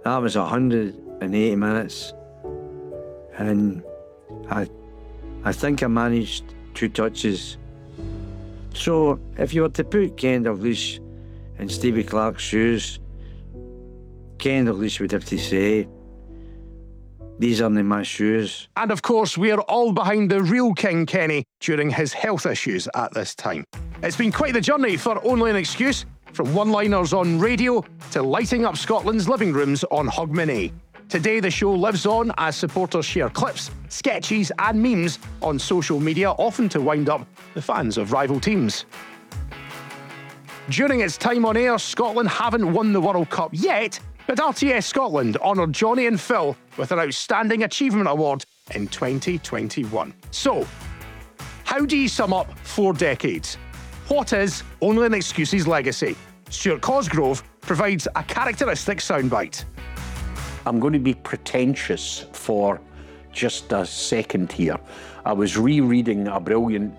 That was 180 minutes, and I think I managed 2 touches. So if you were to put Ken Dalglish in Stevie Clarke's shoes, Ken Dalglish would have to say, "These aren't my shoes." And of course, we're all behind the real King Kenny during his health issues at this time. It's been quite the journey for Only an Excuse, from one-liners on radio to lighting up Scotland's living rooms on Hogmanay. Today, the show lives on as supporters share clips, sketches and memes on social media, often to wind up the fans of rival teams. During its time on air, Scotland haven't won the World Cup yet, but RTS Scotland honoured Johnny and Phil with an Outstanding Achievement Award in 2021. So, how do you sum up 4 decades? What is Only an Excuse's legacy? Stuart Cosgrove provides a characteristic soundbite. I'm going to be pretentious for just a second here. I was rereading a brilliant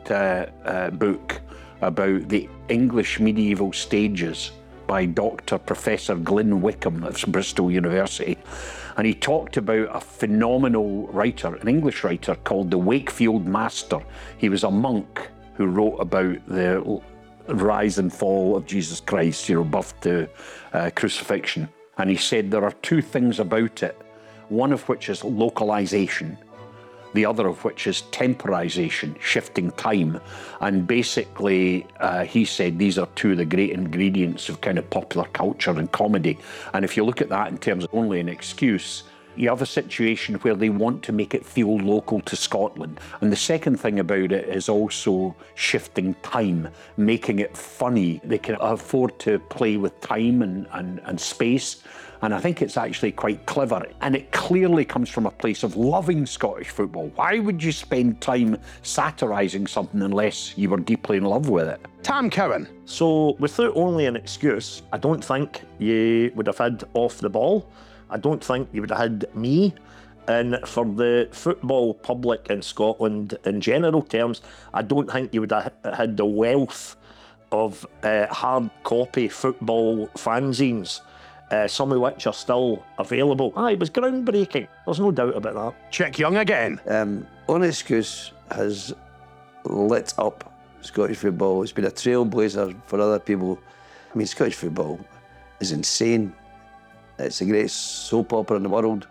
book about the English medieval stages by Dr. Professor Glyn Wickham of Bristol University. And he talked about a phenomenal writer, an English writer called the Wakefield Master. He was a monk who wrote about the rise and fall of Jesus Christ, birth to crucifixion. And he said there are 2 things about it, one of which is localization, the other of which is temporization, shifting time. And basically, he said these are 2 of the great ingredients of kind of popular culture and comedy. And if you look at that in terms of Only an Excuse, you have a situation where they want to make it feel local to Scotland. And the second thing about it is also shifting time, making it funny. They can afford to play with time and space. And I think it's actually quite clever. And it clearly comes from a place of loving Scottish football. Why would you spend time satirising something unless you were deeply in love with it? Tam Cowan. So without Only an Excuse, I don't think you would have had Off the Ball. I don't think you would have had me. And for the football public in Scotland in general terms, I don't think you would have had the wealth of hard copy football fanzines, some of which are still available. It was groundbreaking. There's no doubt about that. Chick Young again. Only Excuse has lit up Scottish football. It's been a trailblazer for other people. I mean, Scottish football is insane. It's the greatest soap opera in the world.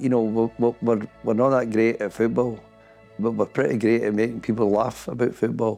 We're not that great at football, but we're pretty great at making people laugh about football.